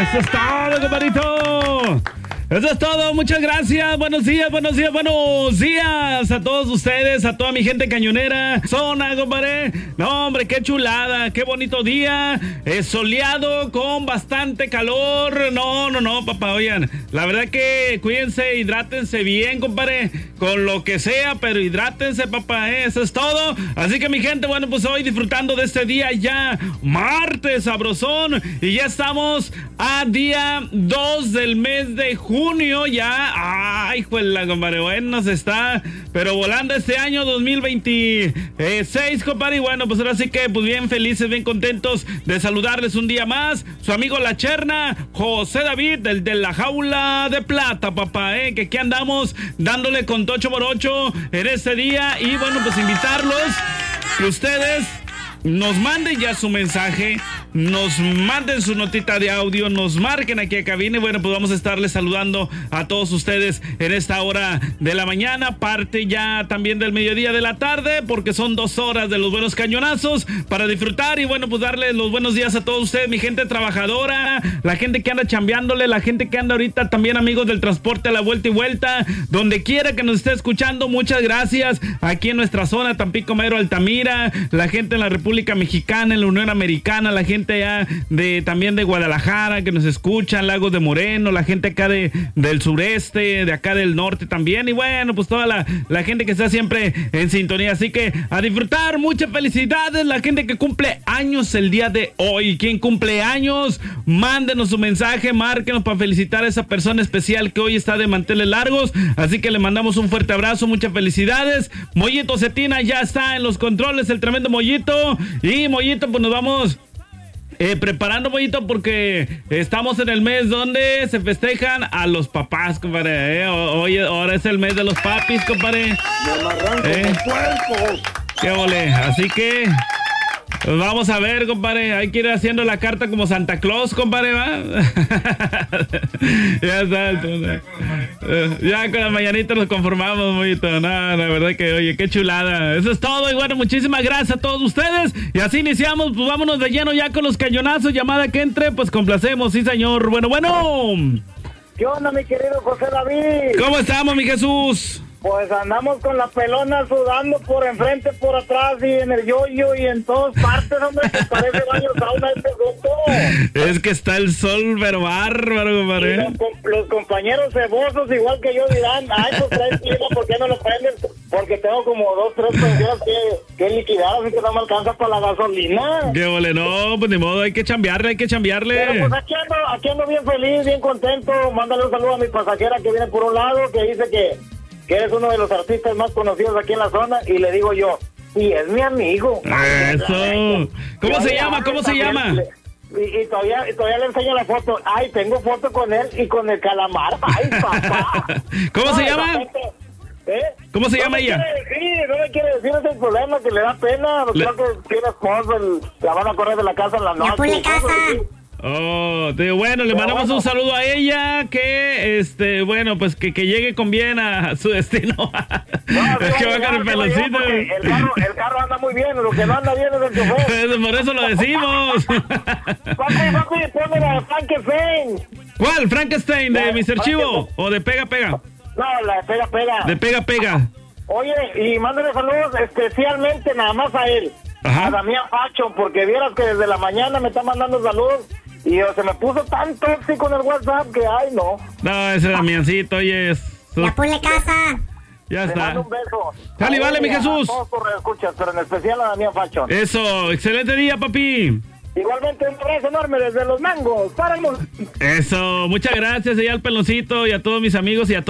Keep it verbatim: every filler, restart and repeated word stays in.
Eso es todo, compadrito. Eso es todo, muchas gracias, buenos días, buenos días, buenos días a todos ustedes, a toda mi gente cañonera, zona, compadre. No, hombre, qué chulada, qué bonito día, es soleado con bastante calor. No, no, no, papá, oigan, la verdad que cuídense, hidrátense bien, compadre, con lo que sea, pero hidrátense, papá, ¿eh? Eso es todo. Así que mi gente, bueno, pues hoy disfrutando de este día ya, martes sabrosón, y ya estamos a día dos del mes de junio. Junio ya, ay, juela, compadre, bueno, se está, pero volando este año dos mil veintiséis, compadre, y bueno, pues ahora sí que, pues bien felices, bien contentos de saludarles un día más, su amigo La Cherna, José David, el de la jaula de plata, papá, eh, que aquí andamos dándole con tocho por ocho en este día, y bueno, pues invitarlos, que ustedes nos manden ya su mensaje, nos manden su notita de audio, nos marquen aquí a cabina y bueno, pues vamos a estarles saludando a todos ustedes en esta hora de la mañana, parte ya también del mediodía de la tarde, porque son dos horas de los buenos cañonazos para disfrutar y bueno, pues darles los buenos días a todos ustedes, mi gente trabajadora, la gente que anda chambeándole, la gente que anda ahorita también, amigos del transporte a la vuelta y vuelta, donde quiera que nos esté escuchando, muchas gracias, aquí en nuestra zona, Tampico, Madero, Altamira, la gente en la República Mexicana, en la Unión Americana, la gente ya de también de Guadalajara que nos escuchan, Lagos de Moreno, la gente acá de del sureste, de acá del norte también, y bueno, pues toda la, la gente que está siempre en sintonía, así que a disfrutar, muchas felicidades, la gente que cumple años el día de hoy, quien cumple años, mándenos su mensaje, márquenos para felicitar a esa persona especial que hoy está de manteles largos, así que le mandamos un fuerte abrazo, muchas felicidades. Mollito Cetina ya está en los controles, el tremendo Mollito, y Mollito, pues nos vamos Eh, preparando, Mollito, porque estamos en el mes donde se festejan a los papás, compadre. Eh, hoy, ahora es el mes de los papis, compadre. Eh, qué ole. Así que pues vamos a ver, compadre. Hay que ir haciendo la carta como Santa Claus, compadre, ¿va? Ya está. Entonces, eh, ya con las mañanitas nos conformamos, Mollito. No, la verdad que, oye, qué chulada. Eso es todo. Y bueno, muchísimas gracias a todos ustedes. Y así iniciamos. Pues vámonos de lleno ya con los cañonazos. Llamada que entre, pues complacemos, sí, señor. Bueno, bueno. ¿Qué onda, mi querido José David? ¿Cómo estamos, mi Jesús? Pues andamos con la pelona sudando por enfrente, por atrás y en el yoyo y en todas partes, hombre, que parece baño sauna este asunto. Es que está el sol, pero bárbaro, compadre. Los, los compañeros cebosos, igual que yo, dirán, ay, pues traes clima, ¿por qué no lo prenden? Porque tengo como dos, tres pensiones que, que liquidar, así que no me alcanza para la gasolina. Qué ole, no, pues ni modo, hay que chambearle, hay que chambearle. Pero pues aquí ando, aquí ando bien feliz, bien contento. Mándale un saludo a mi pasajera que viene por un lado, que dice que que es uno de los artistas más conocidos aquí en la zona, y le digo yo, y es mi amigo. Eso. ¿Cómo se llama? ¿Cómo se llama? Y, y todavía, y todavía le enseño la foto. Ay, tengo foto con él y con el calamar. Ay, papá. ¿Cómo no, se llama? ¿Eh? ¿Cómo se no llama ella? Sí, no me quiere decir, ese es el problema, que le da pena. Le... Creo que tiene esposo, el, la van a correr de la casa en la noche. ¡Ya ponle casa! Oh, de, bueno, le mandamos un saludo a ella, que, este, bueno, pues que, que llegue con bien a su destino. No, es que va con el peloncito. El carro, el carro anda muy bien, lo que no anda bien es el chofer. Por eso lo decimos. Papi, papi, ponme la de Frankenstein. ¿Cuál? ¿Frankenstein de La, mister Chivo? ¿O de Pega Pega? No, la de Pega Pega. De Pega Pega. Oye, y mándale saludos especialmente nada más a él. Ajá. A Damián Pacho, porque vieras que desde la mañana me está mandando saludos. Y se me puso tan tóxico en el WhatsApp que, ay, no. No, ese Damiancito, oye, es... ¡Ya ponle casa! Ya está. Le mando un beso. Dale, vale, mi Jesús. A todos por escuchas, pero en especial a Damián Pacho. Eso, excelente día, papi. Igualmente, un abrazo enorme desde Los Mangos para el mundo. Eso, muchas gracias allá al peloncito y a todos mis amigos y a todos.